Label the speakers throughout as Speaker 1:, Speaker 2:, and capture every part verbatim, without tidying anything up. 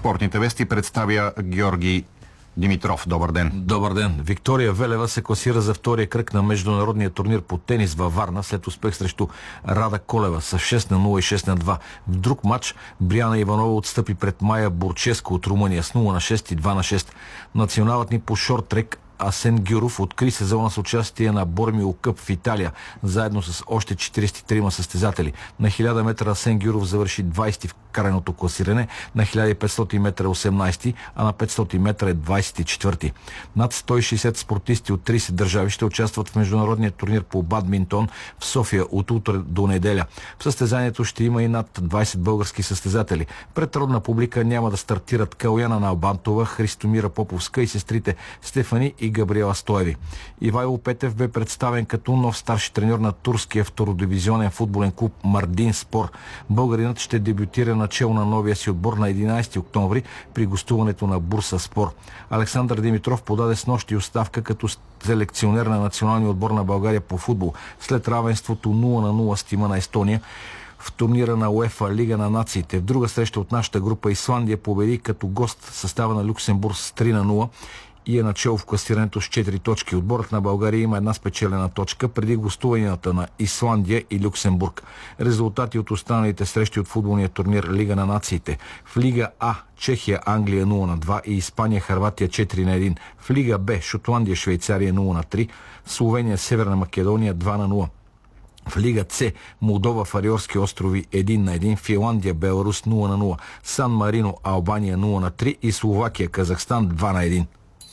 Speaker 1: Спортните вести представя Георги Димитров. Добър ден.
Speaker 2: Добър ден. Виктория Велева се класира за втория кръг на международния турнир по тенис във Варна след успех срещу Рада Колева с шест на нула и шест на два. В друг матч Бриана Иванова отстъпи пред Майя Бурческо от Румъния с нула на шест и два на шест. Националът ни по шорт-трек Асен Гюров откри сезона с участие на Бормио Къп в Италия, заедно с още четиридесет и трима състезатели. На хиляда метра Асен Гюров завърши двайсети в крайното класиране, на хиляда и петстотин метра осемнайсети, а на петстотин метра е двайсет и четвърти. Над сто и шейсет спортисти от трийсет държави ще участват в международния турнир по бадминтон в София от утре до неделя. В състезанието ще има и над двайсет български състезатели. Пред родна публика няма да стартират Каляна Налбантова, Христомира Поповска и сестрите Стефани и Габриела Стоеви. Ивайло Петев бе представен като нов старши треньор на турския втородивизионен футболен клуб Мардин Спор. Българинът ще дебютира начало на новия си отбор на единайсети октомври при гостуването на Бурса Спор. Александър Димитров подаде снощи оставка като селекционер на националния отбор на България по футбол след равенството нула на нула с тима на Естония в турнира на УЕФА Лига на нациите. В друга среща от нашата група Исландия победи като гост състава на Люксембург с три на нула и е начало в класирането с четири точки. Отборът на България има една спечелена точка преди гостуванията на Исландия и Люксембург. Резултати от останалите срещи от футболния турнир Лига на нациите. В Лига А Чехия Англия нула на два и Испания Хърватия четири на един. В Лига Б Шотландия Швейцария нула на три. Словения Северна Македония два на нула. В Лига С Молдова Фариорски острови един на един, Финландия Беларус нула на нула, Сан Марино Албания нула на три и Словакия Казахстан два на един.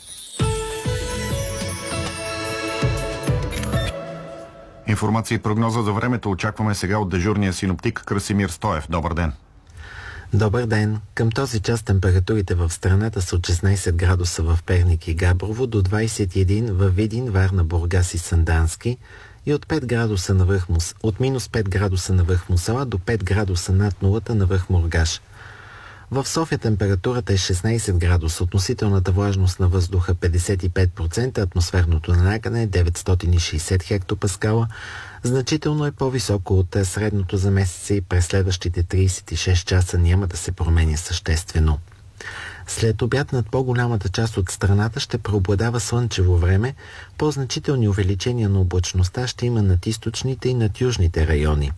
Speaker 1: Информация и прогноза за времето очакваме сега от дежурния синоптик Красимир Стоев. Добър ден.
Speaker 3: Добър ден. Към този час температурите в страната са от шестнайсет градуса в Перник и Габрово до двайсет и един в Видин, Варна, Бургас и Сандански и от пет градуса на върх Мус... от минус пет градуса на върх Мусала до пет градуса над нулата на върх Мургаш. В София температурата е шестнайсет градуса, относителната влажност на въздуха петдесет и пет процента, атмосферното налагане е деветстотин и шейсет хектопаскала, значително е по-високо от средното за месеца и през следващите трийсет и шест часа няма да се промени съществено. След обяд над по-голямата част от страната ще преобладава слънчево време, по-значителни увеличения на облачността ще има над източните и над южните райони.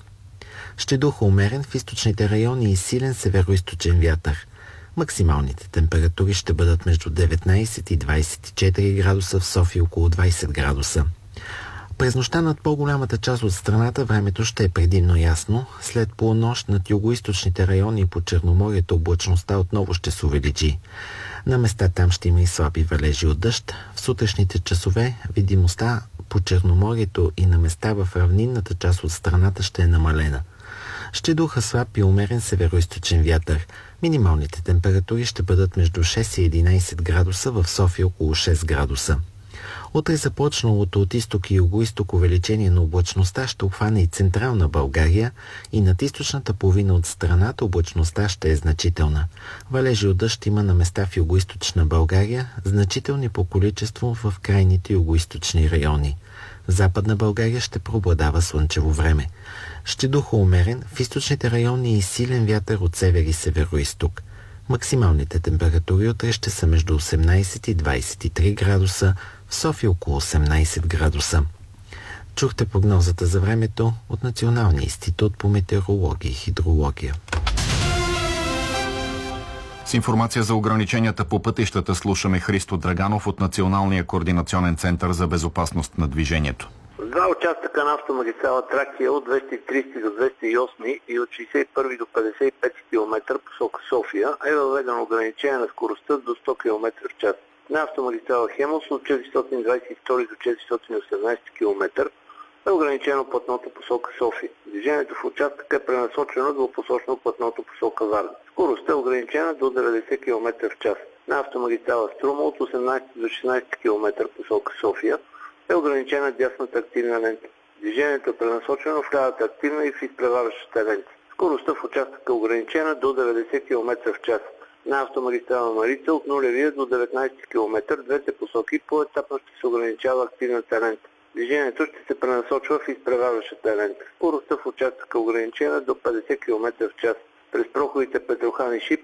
Speaker 3: Ще духа умерен в източните райони и силен североизточен вятър. Максималните температури ще бъдат между деветнайсет и двайсет и четири градуса, в София около двайсет градуса. През нощта над по-голямата част от страната времето ще е предимно ясно. След полунощ над югоизточните райони и по Черноморието облачността отново ще се увеличи. На места там ще има и слаби валежи от дъжд. В сутрешните часове видимостта по Черноморието и на места в равнинната част от страната ще е намалена. Ще духа слаб и умерен североизточен вятър. Минималните температури ще бъдат между шест и единайсет градуса, в София около шест градуса. Утре започналото от изток и югоизток увеличение на облачността ще обхване и централна България и над източната половина от страната облачността ще е значителна. Валежи от дъжд има на места в югоизточна България, значителни по количество в крайните югоизточни райони. В Западна България ще преобладава слънчево време. Ще духа умерен, в източните райони и силен вятър от север и североизток. Максималните температури утре ще са между осемнайсет и двайсет и три градуса, в София около осемнайсет градуса. Чухте прогнозата за времето от Националния институт по метеорология и хидрология.
Speaker 1: С информация за ограниченията по пътищата слушаме Христо Драганов от Националния координационен център за безопасност на движението.
Speaker 4: Два участъка на автомагистрала Тракия от двеста и трийсети до двеста и осми и от шейсет и първи до петдесет и пети километър посока София е въведено ограничение на скоростта до сто километра в час. На автомагистрала Хемус от четиристотин двайсет и втори до четиристотин и осемнайсети километър е ограничено платното посока София. Движението в участъка е пренасочено до посочено платното посока Варна. Скоростта е ограничена до деветдесет километра в час. На автомагистрала Струма от осемнайсети до шестнайсети километър посока София е ограничена дясната активна лента. Движението е пренасочено в лявата активна и в изпреварващата лента. Скоростта в участъка е ограничена до деветдесет километра в час. На автомагистрала Марица от нулевия до деветнайсети километър двете посоки поетапно ще се ограничава активната лента. Движението ще се пренасочва в изпреварващата лента. Скоростта в участъка е ограничена до петдесет километра в час. През проходите Петрохан и Шип